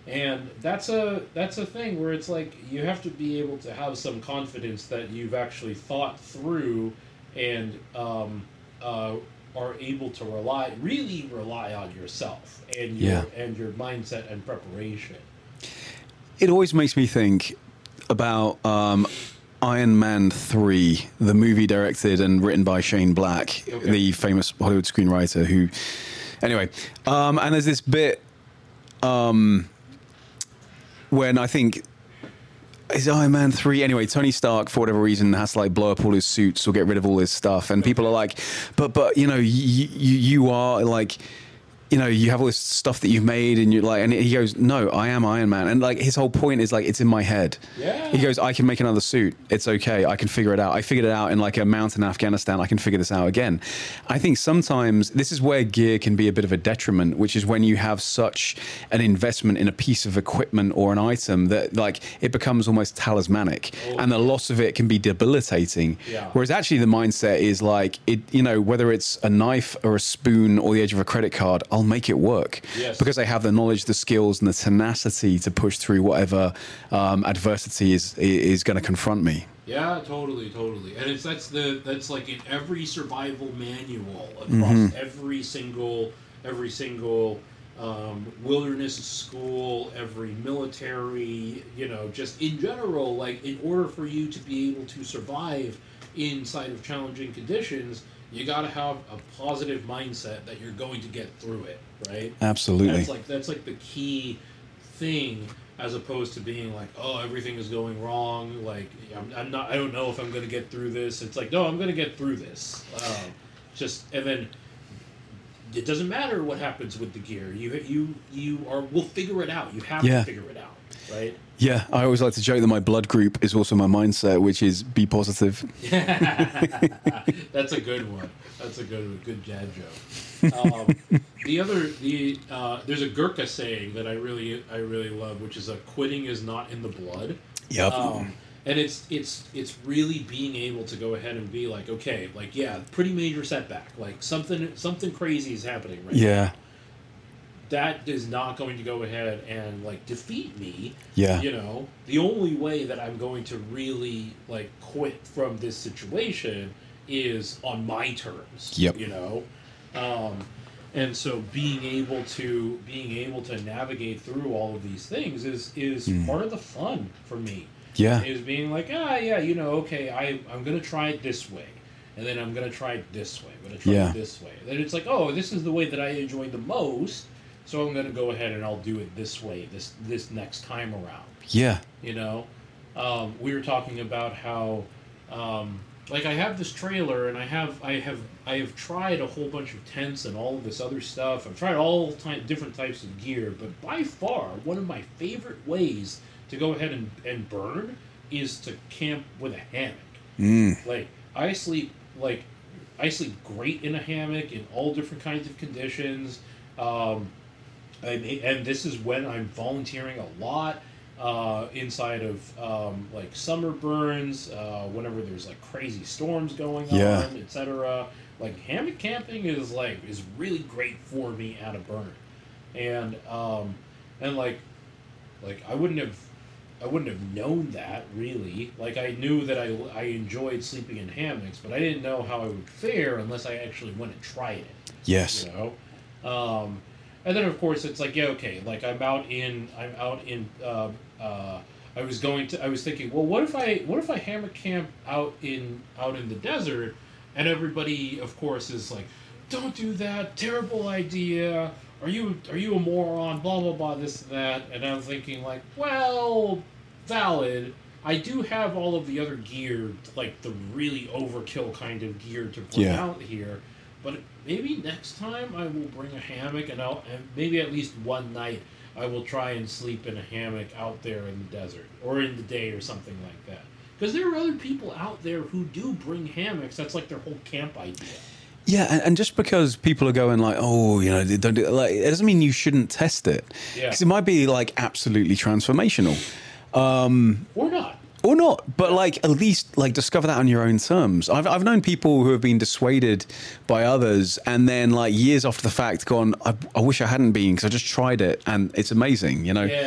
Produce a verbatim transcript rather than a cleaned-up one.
And that's a that's a thing where it's like you have to be able to have some confidence that you've actually thought through and um, uh, are able to rely really rely on yourself and your Yeah. and your mindset and preparation. It always makes me think about um, Iron Man three, the movie directed and written by Shane Black, Okay. the famous Hollywood screenwriter who... Anyway, um, and there's this bit um, when I think... Is Iron Man three? Anyway, Tony Stark, for whatever reason, has to like blow up all his suits or get rid of all his stuff. And people are like, but, but you know, you, you, you are like... You know, you have all this stuff that you've made, and you're like, and he goes, "No, I am Iron Man," and like his whole point is like, it's in my head. Yeah. He goes, "I can make another suit. It's okay. I can figure it out. I figured it out in like a mountain in Afghanistan. I can figure this out again." I think sometimes this is where gear can be a bit of a detriment, which is when you have such an investment in a piece of equipment or an item that like it becomes almost talismanic, Oh. and the loss of it can be debilitating. Yeah. Whereas actually the mindset is like it, you know, whether it's a knife or a spoon or the edge of a credit card, I'll make it work. Yes. Because they have the knowledge, the skills, and the tenacity to push through whatever um, adversity is is going to confront me. Yeah, totally, totally. And it's that's the that's like in every survival manual across Mhm. every single every single um, wilderness school, every military, you know, just in general, like in order for you to be able to survive inside of challenging conditions, you got to have a positive mindset that you're going to get through it, right? Absolutely. That's like that's like the key thing, as opposed to being like, oh, everything is going wrong. Like I'm, I'm not. I don't know if I'm going to get through this. It's like, no, I'm going to get through this. Um, just and then it doesn't matter what happens with the gear. You you you are. We'll figure it out. You have Yeah. to figure it out, right? Yeah, I always like to joke that my blood group is also my mindset, which is be positive. That's a good one. That's a good good dad joke. Um, the other the uh, there's a Gurkha saying that I really I really love, which is a quitting is not in the blood. Yep. Um, and it's it's it's really being able to go ahead and be like, okay, like yeah, pretty major setback, like something something crazy is happening right now. Yeah. That is not going to go ahead and like defeat me. Yeah. You know, the only way that I'm going to really like quit from this situation is on my terms. Yep. You know, um, and so being able to being able to navigate through all of these things is is Mm. part of the fun for me. Yeah. Is being like, ah, yeah, you know, okay, I I'm gonna try it this way. And then I'm gonna try it this way. I'm gonna try Yeah. it this way. Then it's like, oh, this is the way that I enjoy the most. So I'm gonna go ahead and I'll do it this way, this this next time around. Yeah. You know, um, we were talking about how, um, like, I have this trailer and I have I have I have tried a whole bunch of tents and all of this other stuff. I've tried all ty- different types of gear, but by far one of my favorite ways to go ahead and, and burn is to camp with a hammock. Mm. Like I sleep like I sleep great in a hammock in all different kinds of conditions. Um, I, and this is when I'm volunteering a lot uh, inside of um, like summer burns, uh, whenever there's like crazy storms going Yeah. on, et cetera. Like hammock camping is like is really great for me at a burn, and um, and like like I wouldn't have I wouldn't have known that really. Like I knew that I I enjoyed sleeping in hammocks, but I didn't know how I would fare unless I actually went and tried it. Yes. You know. Um, And then of course it's like, yeah, okay, like I'm out in I'm out in uh, uh, I was going to I was thinking, well, what if I what if I hammock camp out in out in the desert, and everybody of course is like, don't do that, terrible idea. Are you are you a moron? Blah blah blah, this and that. And I'm thinking like, well, valid. I do have all of the other gear, like the really overkill kind of gear to bring Yeah. out here. But maybe next time I will bring a hammock, and I'll and maybe at least one night I will try and sleep in a hammock out there in the desert or in the day or something like that. Because there are other people out there who do bring hammocks. That's like their whole camp idea. Yeah, and, and just because people are going like, oh, you know, they don't do it, like, it doesn't mean you shouldn't test it. Yeah. Because it might be like absolutely transformational. Um, Or not. Or not, but like at least like discover that on your own terms. I've I've known people who have been dissuaded by others, and then like years after the fact, gone. I, I wish I hadn't been because I just tried it, and it's amazing. You know. Yeah.